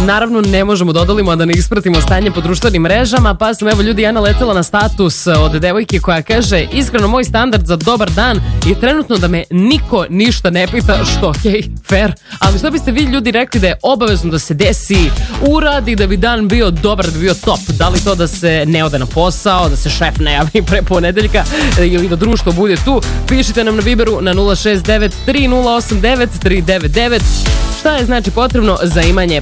naravno ne možemo da odolimo, a da ne ispratimo stanje po društvenim mrežama, pa sam evo ljudi ja naletela na status od devojke koja kaže: iskreno moj standard za dobar dan je trenutno da me niko ništa ne pita, što okej, fair, ali što biste vi ljudi rekli da je obavezno da se desi, uradi da bi dan bio dobar, da bi bio top? Da li to da se ne ode na posao, da se šef ne javi pre ponedeljka ili da društvo bude tu? Pišite nam na Viberu na 069 3089 399 šta je znači potrebno za imanje